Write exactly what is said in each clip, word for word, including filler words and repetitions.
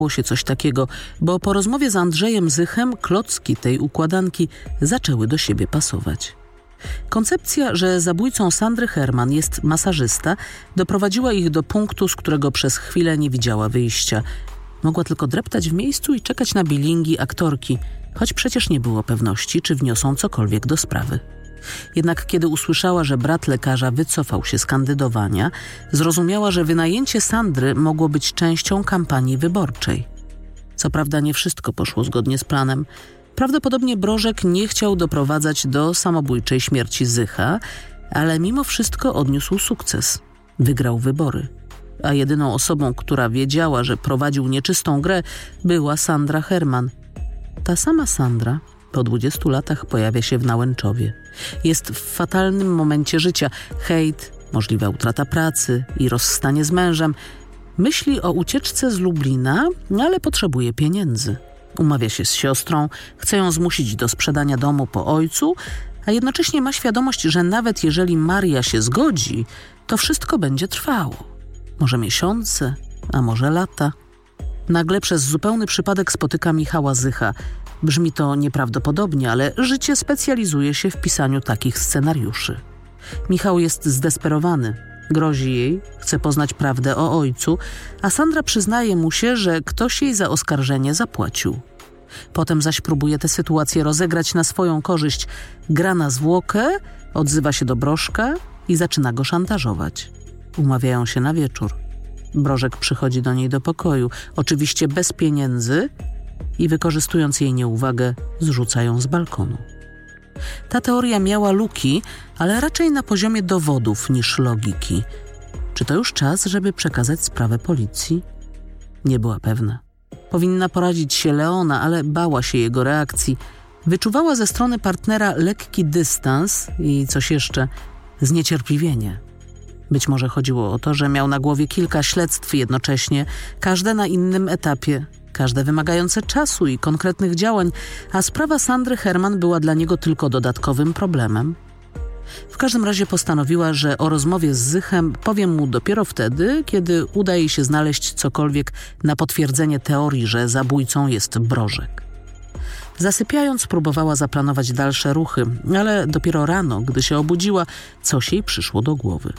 się coś takiego, bo po rozmowie z Andrzejem Zychem klocki tej układanki zaczęły do siebie pasować. Koncepcja, że zabójcą Sandry Herman jest masażysta, doprowadziła ich do punktu, z którego przez chwilę nie widziała wyjścia. Mogła tylko dreptać w miejscu i czekać na bilingi aktorki, choć przecież nie było pewności, czy wniosą cokolwiek do sprawy. Jednak kiedy usłyszała, że brat lekarza wycofał się z kandydowania, zrozumiała, że wynajęcie Sandry mogło być częścią kampanii wyborczej. Co prawda nie wszystko poszło zgodnie z planem. Prawdopodobnie Brożek nie chciał doprowadzać do samobójczej śmierci Zycha, ale mimo wszystko odniósł sukces. Wygrał wybory. A jedyną osobą, która wiedziała, że prowadził nieczystą grę, była Sandra Herman. Ta sama Sandra po dwudziestu latach pojawia się w Nałęczowie. Jest w fatalnym momencie życia. Hejt, możliwa utrata pracy i rozstanie z mężem. Myśli o ucieczce z Lublina, ale potrzebuje pieniędzy. Umawia się z siostrą, chce ją zmusić do sprzedania domu po ojcu, a jednocześnie ma świadomość, że nawet jeżeli Maria się zgodzi, to wszystko będzie trwało. Może miesiące, a może lata. Nagle przez zupełny przypadek spotyka Michała Zycha. Brzmi to nieprawdopodobnie, ale życie specjalizuje się w pisaniu takich scenariuszy. Michał jest zdesperowany. Grozi jej, chce poznać prawdę o ojcu, a Sandra przyznaje mu się, że ktoś jej za oskarżenie zapłacił. Potem zaś próbuje tę sytuację rozegrać na swoją korzyść. Gra na zwłokę, odzywa się do Brożka i zaczyna go szantażować. Umawiają się na wieczór. Brożek przychodzi do niej do pokoju, oczywiście bez pieniędzy, i wykorzystując jej nieuwagę, zrzuca ją z balkonu. Ta teoria miała luki, ale raczej na poziomie dowodów niż logiki. Czy to już czas, żeby przekazać sprawę policji? Nie była pewna. Powinna poradzić się Leona, ale bała się jego reakcji. Wyczuwała ze strony partnera lekki dystans i coś jeszcze, zniecierpliwienie. Być może chodziło o to, że miał na głowie kilka śledztw jednocześnie, każde na innym etapie, każde wymagające czasu i konkretnych działań, a sprawa Sandry Herman była dla niego tylko dodatkowym problemem. W każdym razie postanowiła, że o rozmowie z Zychem powiem mu dopiero wtedy, kiedy uda jej się znaleźć cokolwiek na potwierdzenie teorii, że zabójcą jest Brożek. Zasypiając, próbowała zaplanować dalsze ruchy, ale dopiero rano, gdy się obudziła, coś jej przyszło do głowy.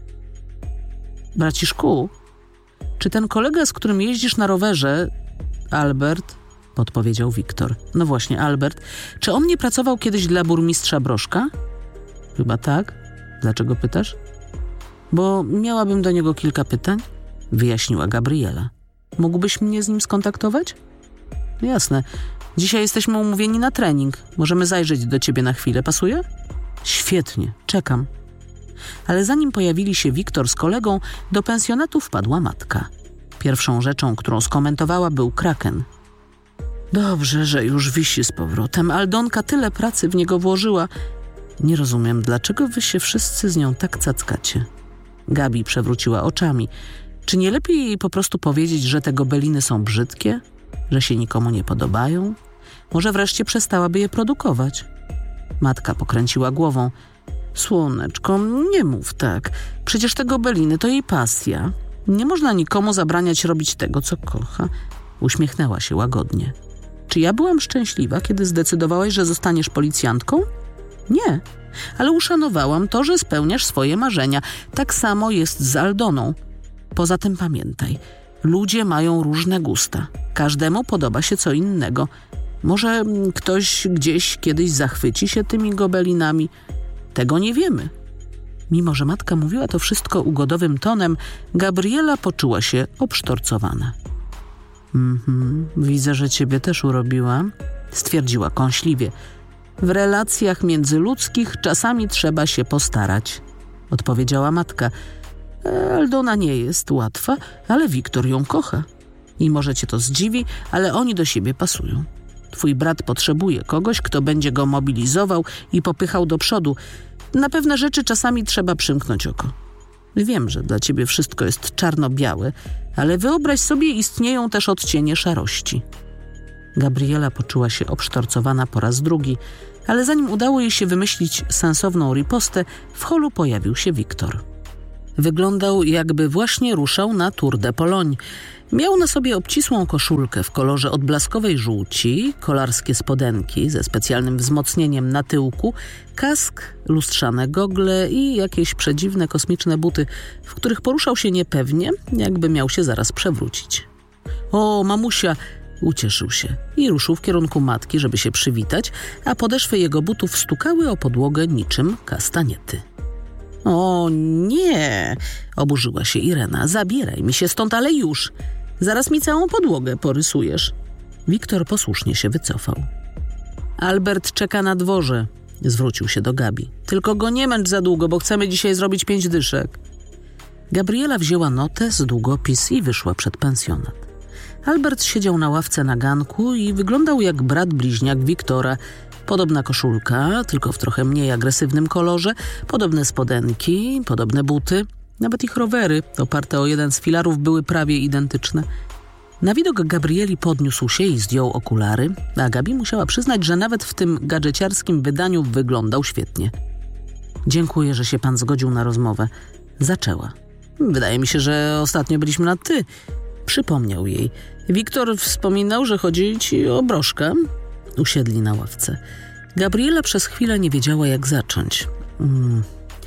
Braciszku, czy ten kolega, z którym jeździsz na rowerze, Albert, podpowiedział Wiktor. No właśnie, Albert. Czy on nie pracował kiedyś dla burmistrza Brożka? Chyba tak. Dlaczego pytasz? Bo miałabym do niego kilka pytań, wyjaśniła Gabriela. Mógłbyś mnie z nim skontaktować? Jasne. Dzisiaj jesteśmy umówieni na trening. Możemy zajrzeć do ciebie na chwilę. Pasuje? Świetnie. Czekam. Ale zanim pojawili się Wiktor z kolegą, do pensjonatu wpadła matka. Pierwszą rzeczą, którą skomentowała, był kraken. Dobrze, że już wisi z powrotem. Aldonka tyle pracy w niego włożyła. Nie rozumiem, dlaczego wy się wszyscy z nią tak cackacie. Gabi przewróciła oczami. Czy nie lepiej jej po prostu powiedzieć, że te gobeliny są brzydkie? Że się nikomu nie podobają? Może wreszcie przestałaby je produkować? Matka pokręciła głową. Słoneczko, nie mów tak. Przecież te gobeliny to jej pasja. Nie można nikomu zabraniać robić tego, co kocha. Uśmiechnęła się łagodnie. Czy ja byłam szczęśliwa, kiedy zdecydowałaś, że zostaniesz policjantką? Nie, ale uszanowałam to, że spełniasz swoje marzenia. Tak samo jest z Aldoną. Poza tym pamiętaj, ludzie mają różne gusta. Każdemu podoba się co innego. Może ktoś gdzieś kiedyś zachwyci się tymi gobelinami. Tego nie wiemy. Mimo że matka mówiła to wszystko ugodowym tonem, Gabriela poczuła się obsztorcowana. Mhm, widzę, że ciebie też urobiłam, stwierdziła kąśliwie. W relacjach międzyludzkich czasami trzeba się postarać, odpowiedziała matka. Aldona nie jest łatwa, ale Wiktor ją kocha. I może cię to zdziwi, ale oni do siebie pasują. Twój brat potrzebuje kogoś, kto będzie go mobilizował i popychał do przodu. Na pewne rzeczy czasami trzeba przymknąć oko. Wiem, że dla ciebie wszystko jest czarno-białe, ale wyobraź sobie, istnieją też odcienie szarości. Gabriela poczuła się obsztorcowana po raz drugi, ale zanim udało jej się wymyślić sensowną ripostę, w holu pojawił się Wiktor. Wyglądał, jakby właśnie ruszał na Tour de Pologne. Miał na sobie obcisłą koszulkę w kolorze odblaskowej żółci, kolarskie spodenki ze specjalnym wzmocnieniem na tyłku, kask, lustrzane gogle i jakieś przedziwne kosmiczne buty, w których poruszał się niepewnie, jakby miał się zaraz przewrócić. O, mamusia! Ucieszył się i ruszył w kierunku matki, żeby się przywitać, a podeszwy jego butów stukały o podłogę niczym kastaniety. O nie! Oburzyła się Irena. Zabieraj mi się stąd, ale już! Zaraz mi całą podłogę porysujesz. Wiktor posłusznie się wycofał. Albert czeka na dworze. Zwrócił się do Gabi. Tylko go nie męcz za długo, bo chcemy dzisiaj zrobić pięć dyszek. Gabriela wzięła notes, długopis i wyszła przed pensjonat. Albert siedział na ławce na ganku i wyglądał jak brat bliźniak Wiktora. Podobna koszulka, tylko w trochę mniej agresywnym kolorze, podobne spodenki, podobne buty. Nawet ich rowery, oparte o jeden z filarów, były prawie identyczne. Na widok Gabrieli podniósł się i zdjął okulary, a Gabi musiała przyznać, że nawet w tym gadżeciarskim wydaniu wyglądał świetnie. Dziękuję, że się pan zgodził na rozmowę. Zaczęła. Wydaje mi się, że ostatnio byliśmy na ty. Przypomniał jej. Wiktor wspominał, że chodzi ci o broszkę. Usiedli na ławce. Gabriela przez chwilę nie wiedziała, jak zacząć. Hmm.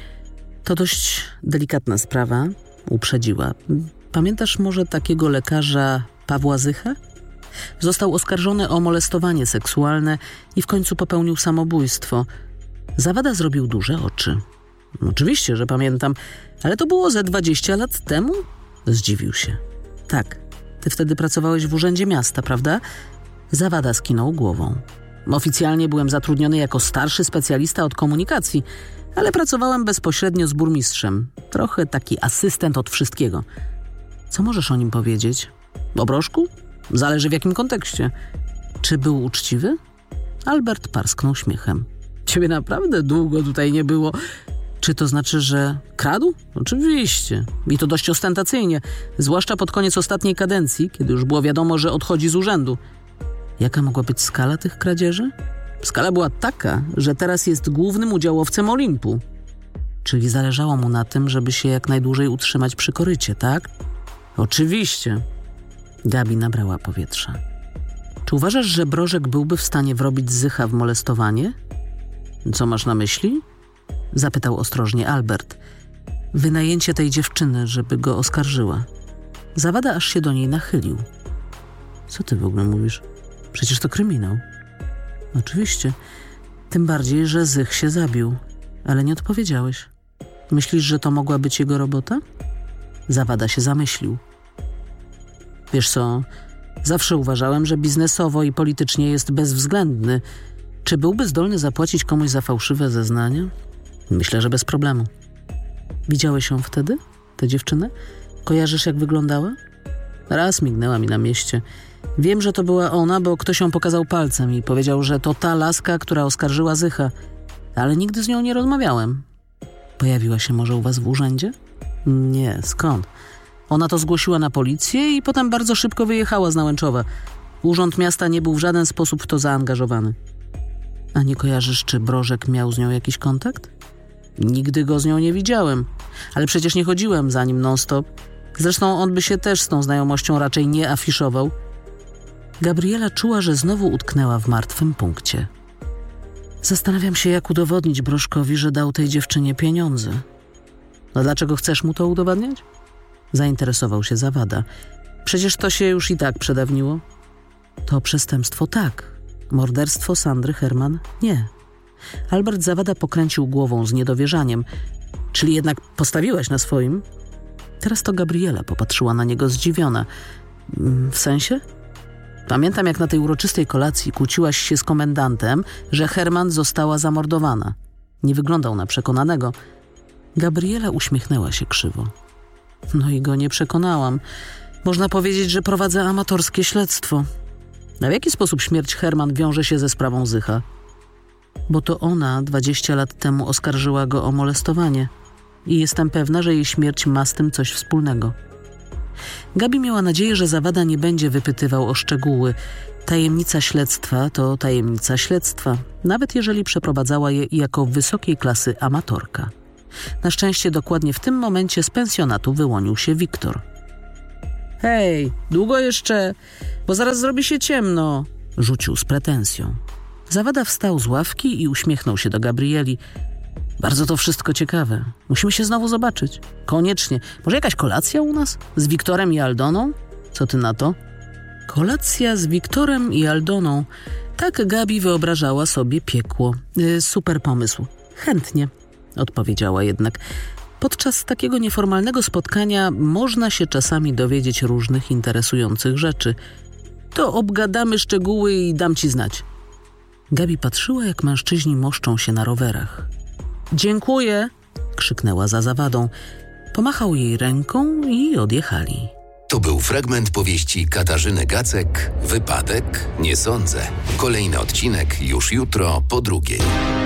To dość delikatna sprawa, uprzedziła. Pamiętasz może takiego lekarza Pawła Zycha? Został oskarżony o molestowanie seksualne i w końcu popełnił samobójstwo. Zawada zrobił duże oczy. Oczywiście, że pamiętam, ale to było ze dwadzieścia lat temu? Zdziwił się. Tak, ty wtedy pracowałeś w Urzędzie Miasta, prawda? Zawada skinął głową. Oficjalnie byłem zatrudniony jako starszy specjalista od komunikacji, ale pracowałem bezpośrednio z burmistrzem. Trochę taki asystent od wszystkiego. Co możesz o nim powiedzieć? O broszku? Zależy w jakim kontekście. Czy był uczciwy? Albert parsknął śmiechem. Ciebie naprawdę długo tutaj nie było. Czy to znaczy, że kradł? Oczywiście. I to dość ostentacyjnie. Zwłaszcza pod koniec ostatniej kadencji, kiedy już było wiadomo, że odchodzi z urzędu. Jaka mogła być skala tych kradzieży? Skala była taka, że teraz jest głównym udziałowcem Olimpu. Czyli zależało mu na tym, żeby się jak najdłużej utrzymać przy korycie, tak? Oczywiście. Gabi nabrała powietrza. Czy uważasz, że Brożek byłby w stanie wrobić Zycha w molestowanie? Co masz na myśli? Zapytał ostrożnie Albert. Wynajęcie tej dziewczyny, żeby go oskarżyła. Zawada aż się do niej nachylił. Co ty w ogóle mówisz? Przecież to kryminał. Oczywiście. Tym bardziej, że Zych się zabił. Ale nie odpowiedziałeś. Myślisz, że to mogła być jego robota? Zawada się zamyślił. Wiesz co, zawsze uważałem, że biznesowo i politycznie jest bezwzględny. Czy byłby zdolny zapłacić komuś za fałszywe zeznania? Myślę, że bez problemu. Widziałeś ją wtedy, tę dziewczynę? Kojarzysz, jak wyglądała? Raz mignęła mi na mieście. Wiem, że to była ona, bo ktoś ją pokazał palcem i powiedział, że to ta laska, która oskarżyła Zycha. Ale nigdy z nią nie rozmawiałem. Pojawiła się może u was w urzędzie? Nie, skąd? Ona to zgłosiła na policję i potem bardzo szybko wyjechała z Nałęczowa. Urząd Miasta nie był w żaden sposób w to zaangażowany. A nie kojarzysz, czy Brożek miał z nią jakiś kontakt? Nigdy go z nią nie widziałem. Ale przecież nie chodziłem za nim non-stop. Zresztą on by się też z tą znajomością raczej nie afiszował. Gabriela czuła, że znowu utknęła w martwym punkcie. Zastanawiam się, jak udowodnić Brożkowi, że dał tej dziewczynie pieniądze. A dlaczego chcesz mu to udowadniać? Zainteresował się Zawada. Przecież to się już i tak przedawniło. To przestępstwo tak. Morderstwo Sandry Herman nie. Albert Zawada pokręcił głową z niedowierzaniem. Czyli jednak postawiłaś na swoim? Teraz to Gabriela popatrzyła na niego zdziwiona. W sensie? Pamiętam, jak na tej uroczystej kolacji kłóciłaś się z komendantem, że Herman została zamordowana. Nie wyglądał na przekonanego. Gabriela uśmiechnęła się krzywo. No i go nie przekonałam. Można powiedzieć, że prowadzę amatorskie śledztwo. A w jaki sposób śmierć Herman wiąże się ze sprawą Zycha? Bo to ona dwadzieścia lat temu oskarżyła go o molestowanie. I jestem pewna, że jej śmierć ma z tym coś wspólnego. Gabi miała nadzieję, że Zawada nie będzie wypytywał o szczegóły. Tajemnica śledztwa to tajemnica śledztwa, nawet jeżeli przeprowadzała je jako wysokiej klasy amatorka. Na szczęście dokładnie w tym momencie z pensjonatu wyłonił się Wiktor. Hej, długo jeszcze, bo zaraz zrobi się ciemno, rzucił z pretensją. Zawada wstał z ławki i uśmiechnął się do Gabrieli. Bardzo to wszystko ciekawe. Musimy się znowu zobaczyć. Koniecznie. Może jakaś kolacja u nas? Z Wiktorem i Aldoną? Co ty na to? Kolacja z Wiktorem i Aldoną. Tak Gabi wyobrażała sobie piekło. Yy, super pomysł. Chętnie, odpowiedziała jednak. Podczas takiego nieformalnego spotkania można się czasami dowiedzieć różnych interesujących rzeczy. To obgadamy szczegóły i dam ci znać. Gabi patrzyła, jak mężczyźni moszczą się na rowerach. Dziękuję, krzyknęła za Zawadą. Pomachał jej ręką i odjechali. To był fragment powieści Katarzyny Gacek, Wypadek? Nie sądzę. Kolejny odcinek już jutro po drugiej.